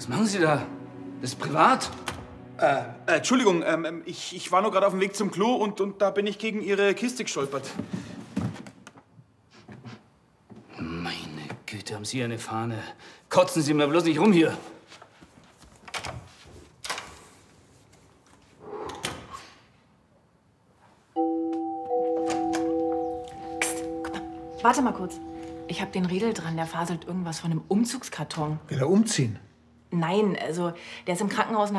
Was machen Sie da? Das ist privat. Entschuldigung, ich war nur gerade auf dem Weg zum Klo und da bin ich gegen Ihre Kiste gestolpert. Meine Güte, haben Sie eine Fahne. Kotzen Sie mir bloß nicht rum hier. Psst, guck mal. Warte mal kurz. Ich hab den Riedel dran, der faselt irgendwas von einem Umzugskarton. Will er umziehen? Nein, also der ist im Krankenhaus